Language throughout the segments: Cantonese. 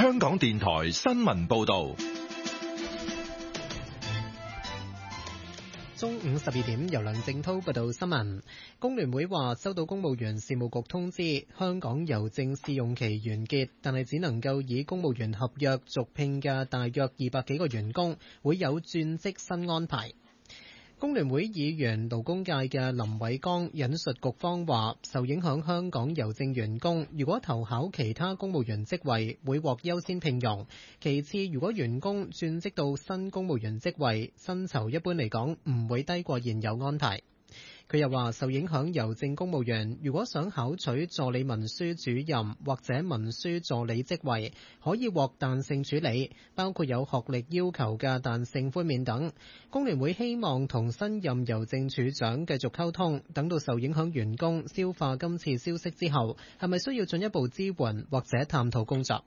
香港電台新聞報道。 中午12點，由梁正滔報道新聞。工聯會話收到公務員事務局通知，香港郵政試用期完結，但係只能夠以公務員合約續聘嘅大約200幾個員工，會有轉職新安排。工聯會議員勞工界嘅林偉江引述局方話，受影響香港郵政員工如果投考其他公務員職位，會獲優先聘用。其次，如果員工轉職到新公務員職位，薪酬一般嚟講唔會低過現有安排。佢又話，受影響郵政公務員如果想考取助理文書主任或者文書助理職位，可以獲彈性處理，包括有學歷要求嘅彈性寬免等。工聯會希望同新任郵政處長繼續溝通，等到受影響員工消化今次消息之後，係咪需要進一步支援或者探討工作。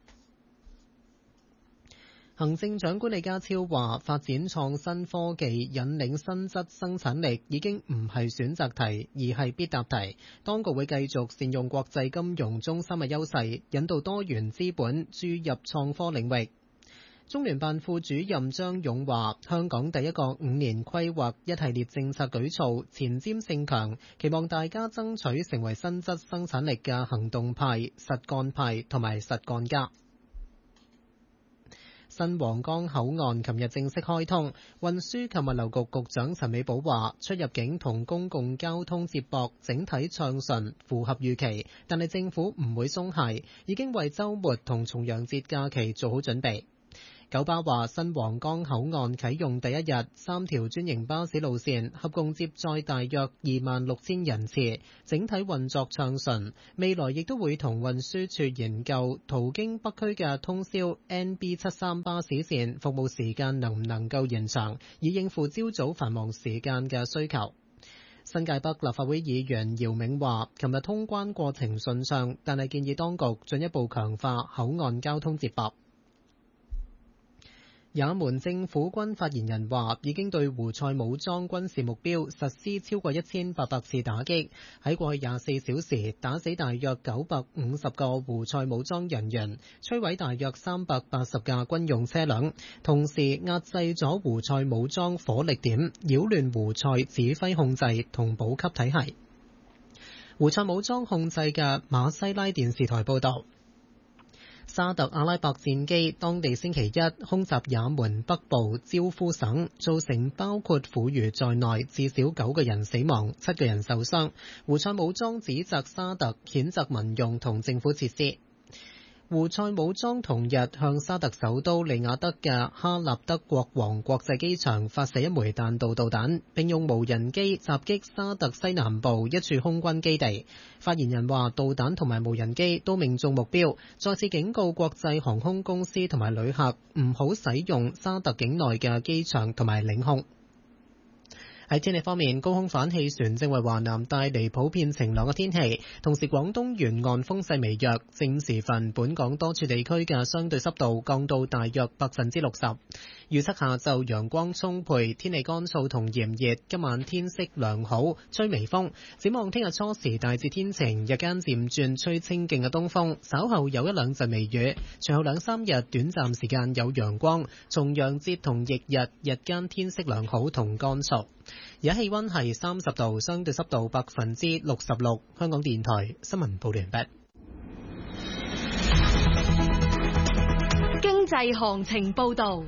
行政長官李家超話，發展創新科技引領新質生產力已經唔係選擇題，而係必答題。當局會繼續善用國際金融中心嘅優勢，引導多元資本注入創科領域。中聯辦副主任張勇話，香港第一個5年規劃一系列政策舉措前瞻性強，期望大家爭取成為新質生產力嘅行動派、實幹派同埋實幹家。新皇崗口岸琴日正式開通，運輸及物流局局長陳美寶話，出入境同公共交通接駁整體暢順，符合預期，但係政府唔會鬆懈，已經為週末同重陽節假期做好準備。九巴話，新皇崗口岸啟用第一日，3條專營巴士路線合共接載大約26,000人次，整體運作暢順。未來亦都會同運輸署研究途經北區嘅通宵 NB73 巴士線服務時間能唔能夠延長，以應付朝早繁忙時間嘅需求。新界北立法會議員姚銘話，琴日通關過程順暢，但係建議當局進一步強化口岸交通接駁。也門政府軍發言人話，已經對胡塞武裝軍事目標實施超過1800次打擊，喺過去24小時打死大約950個胡塞武裝人員，摧毀大約380架軍用車輛，同時壓制咗胡塞武裝火力點，擾亂胡塞指揮控制同補給體系。胡塞武裝控制嘅馬西拉電視台報導，沙特阿拉伯戰機當地星期一空襲也門北部焦夫省，造成包括婦孺在內至少9個人死亡、7個人受傷。胡塞武裝指責沙特譴責民用同政府設施。胡塞武裝同日向沙特首都利雅得嘅哈納德國王國際機場發射一枚彈道導彈，並用無人機襲擊沙特西南部一處空軍基地。發言人話，導彈同埋無人機都命中目標，再次警告國際航空公司同埋旅客唔好使用沙特境內嘅機場同埋領空。喺天氣方面，高空反氣旋正為華南帶嚟普遍晴朗嘅天氣，同時廣東沿岸風勢微弱。正午時分，本港多處地區嘅相對濕度降到大約60%。預測下晝陽光充沛，天氣乾燥同炎熱，今晚天色良好，吹微風。展望聽日初時大致天晴，日間漸轉吹清勁嘅東風，稍後有一兩陣微雨，隨後2-3日短暫時間有陽光。重陽節同翌日日間天色良好同乾燥。而家氣溫係30度，相對濕度66%。香港電台新聞報道完畢。 經濟行情報道。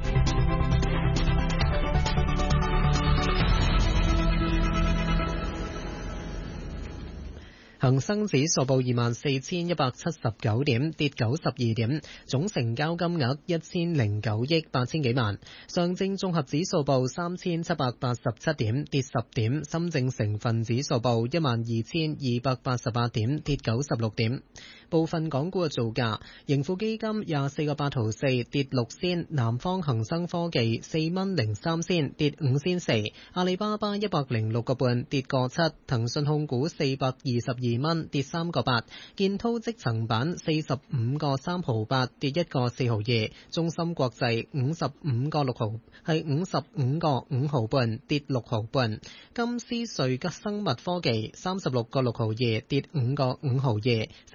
恒生指數報24,179點，跌92點，總成交金額1009億8000幾萬。上證綜合指數報3787點，跌10點。深證成分指數報12288點，跌96點。部分港股嘅造價，盈富基金24個8毫4，跌6仙；南方恒生科技4蚊03仙，跌5仙4；阿里巴巴106個半，跌個7；騰訊控股422蚊，跌3個8；建滔積層板45個3毫8，跌1個4毫2；中芯國際55個6毫，係55個5毫半，跌6毫半；金斯瑞吉生物科技36個6毫2，跌5個5毫2；小米集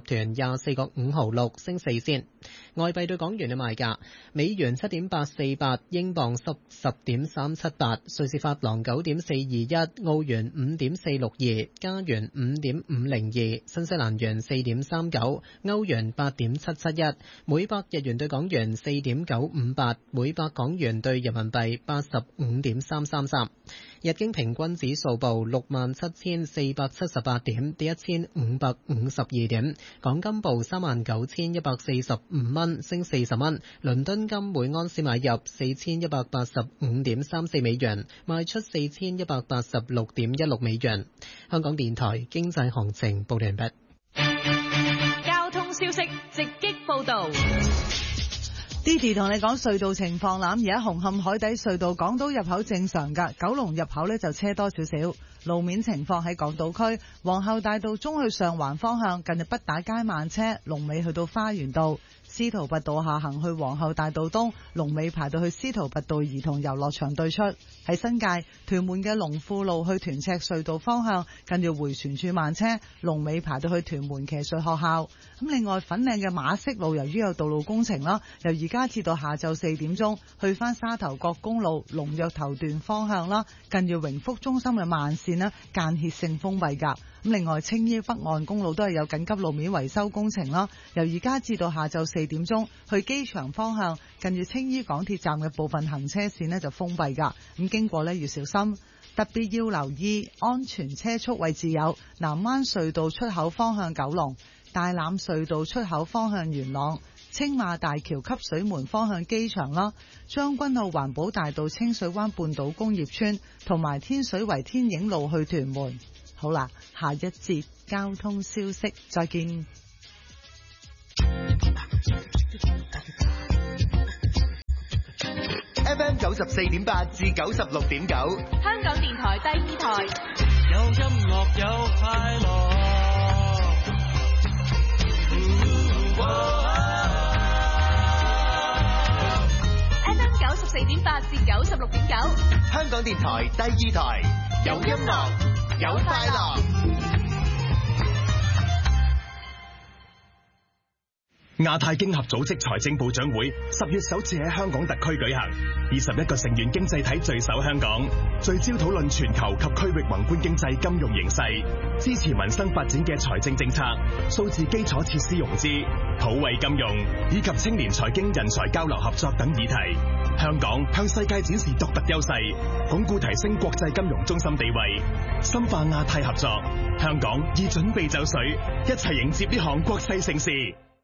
團24個5毫6，升4仙。外幣對港元嘅賣價：美元7.848，英鎊10.378，瑞士法郎9.421，澳元5.462，加元5.502，新西蘭元4.39，歐元8.771，每百日元對港元4.958，每百港元對人民幣85.333。日經平均指數報67,478點，跌1552點。港金報39,145蚊，升40蚊。倫敦金每安士買入4185.34美元，賣出4186.16美元。香港電台經濟行情報完畢。 交通消息直擊報道。 Didi 同你講隧道情況啦，而家紅磡海底隧道港島入口正常㗎，九龍入口呢就車多少少。路面情況喺港島區皇后大道中去上環方向，近日畢打街慢車，龍尾去到花園道。司徒拔道下行去皇后大道東，龍尾排到去司徒拔道兒童遊樂場對出。喺新界屯門嘅龍富路去屯赤隧道方向，近住迴旋處慢車，龍尾排到去屯門騎術學校。咁另外粉嶺嘅馬適路由於有道路工程啦，由而家至到下晝4點鐘，去翻沙頭角公路龍躍頭段方向啦，近住榮福中心嘅慢線啦，間歇性封閉㗎。咁另外青衣北岸公路都係有緊急路面維修工程啦，由而家至到下晝4點鐘，去機場方向近住青衣港鐵站嘅部分行車線呢就封閉㗎，咁經過呢要小心，特別要留意安全車速位置有南灣隧道出口方向九龍、大欖隧道出口方向元朗、青馬大橋汲水門方向機場啦，將軍澳環保大道清水灣半島工業村同埋天水圍天影路去屯門。好啦，下一節交通消息再見。 FM 94.8至96.9， 香港電台第2台。 有音樂有快樂。 FM 94.8至96.9， 香港電台第2台，有音樂有快樂。 亞太經合組織財政部長會10月首次喺香港特區舉行，21個成員經濟體聚首香港，聚焦討論全球及區域宏觀經濟金融形勢，支持民生發展嘅財政政策、數字基礎設施融資、普惠金融以及青年財經人才交流合作等議題。香港向世界展示獨特優勢，鞏固提升國際金融中心地位，深化亞太合作。香港已準備就緒，一齊迎接呢項國際盛事。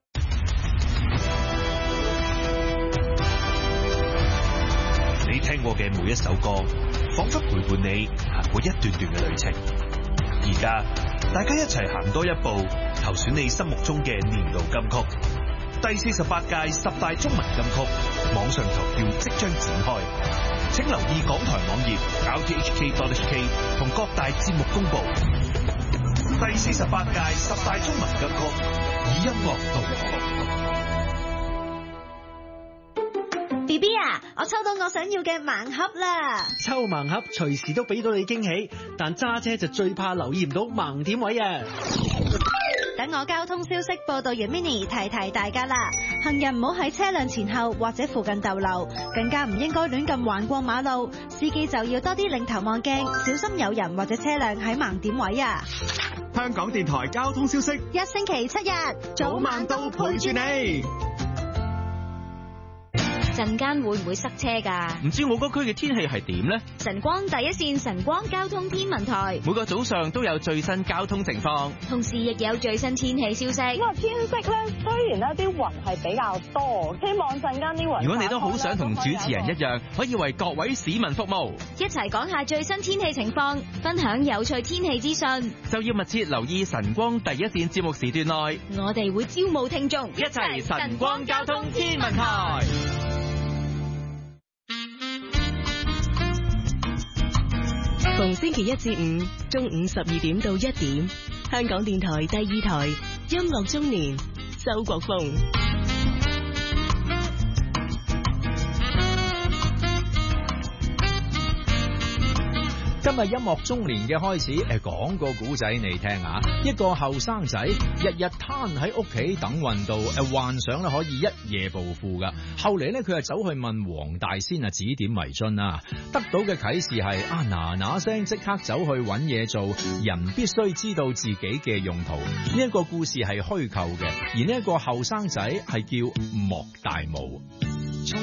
你聽過嘅每一首歌，仿佛陪伴你行過一段段嘅旅程。而家大家一齊行多一步，投選你心目中嘅年度金曲。第48屆10大中文金曲網上投票即將展開，請留意港台網頁 rthk.hk 同各大節目公布。第48屆10大中文金曲以音樂導航。 BB 啊，我抽到我想要嘅盲盒啦！ 抽盲盒隨時都俾到你驚喜，但揸車就最怕留意唔到盲點位啊！ 等我交通消息報道員 Mini 提提大家啦，行人唔好喺車輛前後或者附近逗留，更加唔應該亂咁橫過馬路，司機就要多啲擰頭望鏡，小心有人或者車輛喺盲點位啊！ 香港電台交通消息， 一星期7日， 早晚都陪住你。 陣間會唔會塞車㗎？ 唔知我嗰區嘅天氣係點呢？ 晨光第一線晨光交通天文台每個早上都有最新交通情況， 同時亦有最新天氣消息。 因為天色咧，雖然咧啲雲係比較多，希望陣間啲雲。 如果你都好想同主持人一樣，可以為各位市民服務， 一齊講下最新天氣情況，分享有趣天氣資訊， 就要密切留意晨光第一線節目時段內， 我哋會招募聽眾， 一齊晨光交通天文台。 逢星期一至五中午12點到1點，香港電台第2台音樂中年，周國峰。 今日音樂中年嘅開始，講個古仔你聽下。一個後生仔日日攤喺屋企等運到，幻想咧可以一夜暴富噶。後嚟咧佢就走去問黃大仙指點迷津啊，得到嘅啟示係嗱聲即刻走去揾嘢做，人必須知道自己嘅用途。呢一個故事係虛構嘅，而呢一個後生仔係叫莫大武。